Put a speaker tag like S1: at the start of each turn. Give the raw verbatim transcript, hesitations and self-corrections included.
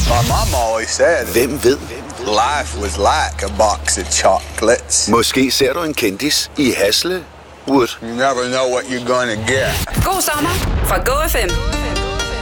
S1: My mom always said,
S2: Hvem ved?
S1: life was like a box of chocolates.
S2: Måske ser du en kendis i Hasle. Wood.
S1: You never know what you're gonna get.
S3: God sommer fra Go F M.